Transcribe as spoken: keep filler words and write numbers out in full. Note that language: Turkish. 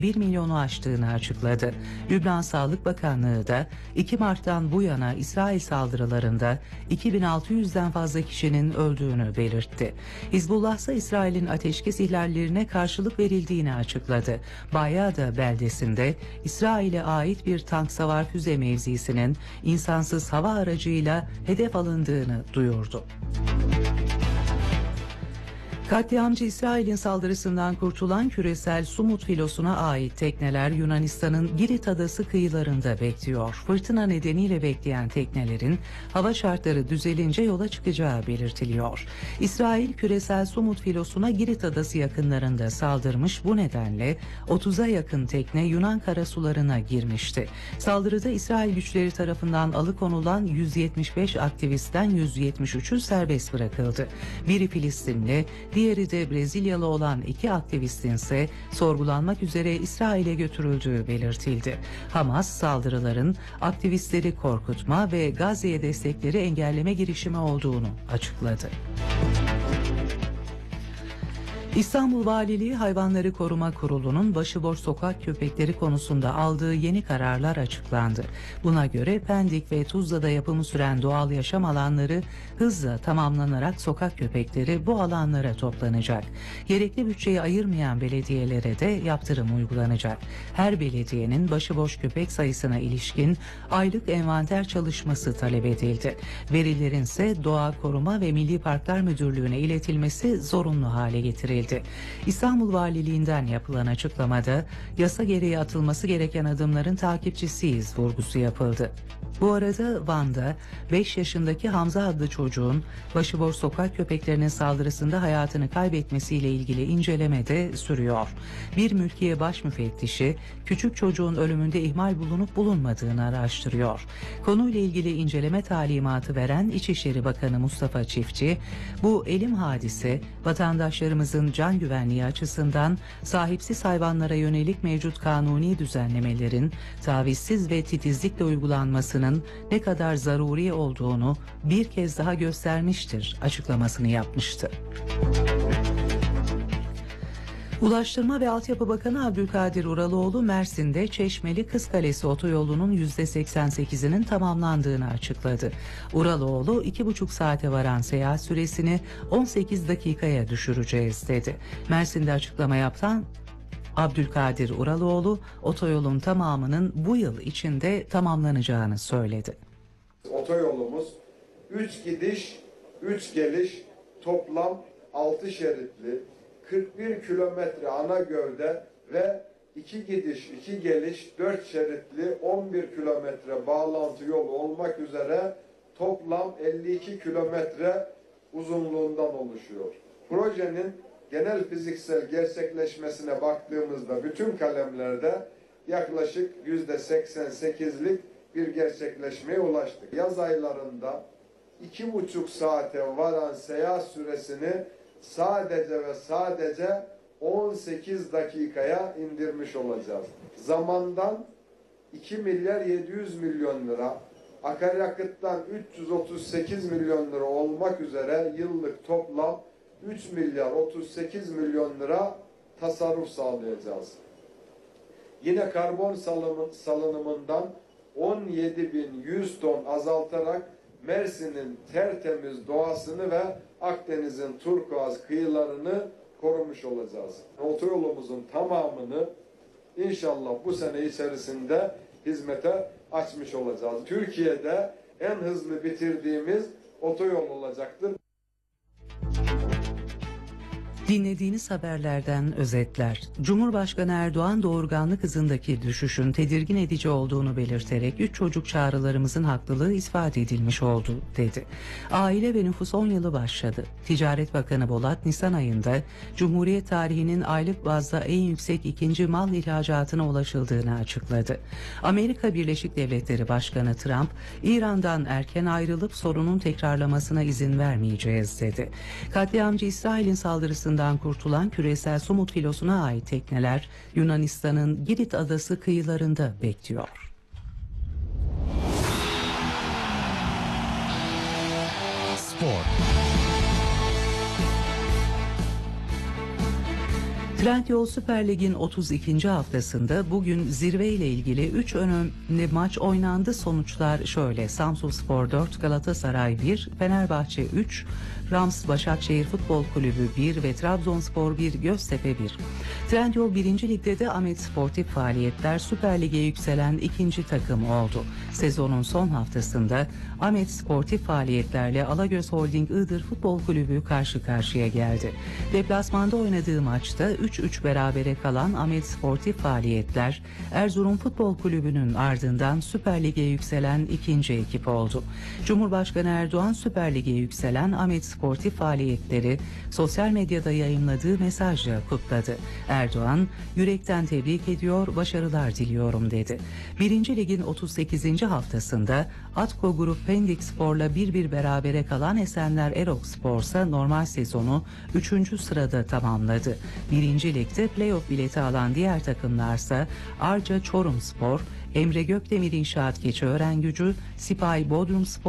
bir milyonu aştığını açıkladı. Lübnan Sağlık Bakanlığı da iki Mart'tan bu yana İsrail saldırılarında iki bin altı yüzden fazla kişinin öldüğünü belirtti. Hizbullah ise İsrail'in ateşkes ihlallerine karşılık verildiğini açıkladı. Bayada beldesinde İsrail'e ait bir tank savar füze mevzisinin insansız hava aracıyla hedef alındığını duyurdu. Katliamcı İsrail'in saldırısından kurtulan küresel Sumut filosuna ait tekneler Yunanistan'ın Girit adası kıyılarında bekliyor. Fırtına nedeniyle bekleyen teknelerin hava şartları düzelince yola çıkacağı belirtiliyor. İsrail küresel Sumut filosuna Girit adası yakınlarında saldırmış, bu nedenle otuza yakın tekne Yunan karasularına girmişti. Saldırıda İsrail güçleri tarafından alıkonulan yüz yetmiş beş aktivistten yüz yetmiş üçü serbest bırakıldı. Biri Filistinli, diğeri de Brezilyalı olan iki aktivistin ise sorgulanmak üzere İsrail'e götürüldüğü belirtildi. Hamas saldırıların aktivistleri korkutma ve Gazze'ye destekleri engelleme girişimi olduğunu açıkladı. İstanbul Valiliği Hayvanları Koruma Kurulu'nun başıboş sokak köpekleri konusunda aldığı yeni kararlar açıklandı. Buna göre Pendik ve Tuzla'da yapımı süren doğal yaşam alanları hızla tamamlanarak sokak köpekleri bu alanlara toplanacak. Gerekli bütçeyi ayırmayan belediyelere de yaptırım uygulanacak. Her belediyenin başıboş köpek sayısına ilişkin aylık envanter çalışması talep edildi. Verilerin ise Doğa Koruma ve Milli Parklar Müdürlüğü'ne iletilmesi zorunlu hale getirildi. İstanbul Valiliğinden yapılan açıklamada yasa gereği atılması gereken adımların takipçisiyiz vurgusu yapıldı. Bu arada Van'da beş yaşındaki Hamza adlı çocuğun başıboş sokak köpeklerinin saldırısında hayatını kaybetmesiyle ilgili inceleme de sürüyor. Bir mülkiye baş müfettişi küçük çocuğun ölümünde ihmal bulunup bulunmadığını araştırıyor. Konuyla ilgili inceleme talimatı veren İçişleri Bakanı Mustafa Çiftçi, bu elim hadise vatandaşlarımızın can güvenliği açısından sahipsiz hayvanlara yönelik mevcut kanuni düzenlemelerin tavizsiz ve titizlikle uygulanmasının ne kadar zaruri olduğunu bir kez daha göstermiştir açıklamasını yapmıştı. Ulaştırma ve Altyapı Bakanı Abdülkadir Uraloğlu, Mersin'de Çeşmeli Kızkalesi otoyolunun yüzde seksen sekizinin tamamlandığını açıkladı. Uraloğlu, iki buçuk saate varan seyahat süresini on sekiz dakikaya düşüreceğiz dedi. Mersin'de açıklama yapan Abdülkadir Uraloğlu, otoyolun tamamının bu yıl içinde tamamlanacağını söyledi. Otoyolumuz üç gidiş, üç geliş, toplam altı şeritli, kırk bir kilometre ana gövde ve iki gidiş, iki geliş, dört şeritli on bir kilometre bağlantı yolu olmak üzere toplam elli iki kilometre uzunluğundan oluşuyor. Projenin genel fiziksel gerçekleşmesine baktığımızda bütün kalemlerde yaklaşık yüzde seksen sekizlik bir gerçekleşmeye ulaştık. Yaz aylarında iki buçuk saate varan seyahat süresini sadece ve sadece on sekiz dakikaya indirmiş olacağız. Zamandan iki milyar yedi yüz milyon lira, akaryakıttan üç yüz otuz sekiz milyon lira olmak üzere yıllık toplam üç milyar otuz sekiz milyon lira tasarruf sağlayacağız. Yine karbon salımı, salınımından on yedi bin yüz ton azaltarak Mersin'in tertemiz doğasını ve Akdeniz'in turkuaz kıyılarını korumuş olacağız. Otoyolumuzun tamamını inşallah bu sene içerisinde hizmete açmış olacağız. Türkiye'de en hızlı bitirdiğimiz otoyol olacaktır. Dinlediğiniz haberlerden özetler. Cumhurbaşkanı Erdoğan doğurganlık hızındaki düşüşün tedirgin edici olduğunu belirterek üç çocuk çağrılarımızın haklılığı ispat edilmiş oldu dedi. Aile ve nüfus on yılı başladı. Ticaret Bakanı Bolat Nisan ayında Cumhuriyet tarihinin aylık bazda en yüksek ikinci mal ihracatına ulaşıldığını açıkladı. Amerika Birleşik Devletleri Başkanı Trump, İran'dan erken ayrılıp sorunun tekrarlamasına izin vermeyeceğiz dedi. Katliamcı İsrail'in saldırısından kurtulan küresel Sumut filosuna ait tekneler Yunanistan'ın Girit adası kıyılarında bekliyor. Spor. Trendyol Süper Lig'in otuz ikinci haftasında bugün zirve ile ilgili üç önemli maç oynandı. Sonuçlar şöyle: Samsunspor dört, Galatasaray bir, Fenerbahçe üç, Rams Başakşehir Futbol Kulübü bir ve Trabzonspor bir, Göztepe bir. Trendyol birinci Lig'de de Ahmet Sportif Faaliyetler Süper Lig'e yükselen ikinci takım oldu. Sezonun son haftasında Ahmet Sportif Faaliyetlerle Alagöz Holding Iğdır Futbol Kulübü karşı karşıya geldi. Deplasmanda oynadığı maçta üç üç berabere kalan Ahmet Sportif Faaliyetler, Erzurum Futbol Kulübü'nün ardından Süper Lig'e yükselen ikinci ekip oldu. Cumhurbaşkanı Erdoğan Süper Lig'e yükselen Ahmet Sportif Faaliyetleri sosyal medyada yayınladığı mesajla kutladı. Erdoğan, "Yürekten tebrik ediyor, başarılar diliyorum" dedi. birinci Lig'in otuz sekizinci haftasında Atko Grup Pendik Spor'la bir bir berabere kalan Esenler Erokspor ise normal sezonu üçüncü sırada tamamladı. birinci Lig'de playoff bileti alan diğer takımlarsa Arca Çorumspor, Emre Gökdemir İnşaat Keçiören Gücü, Sipahi Bodrumspor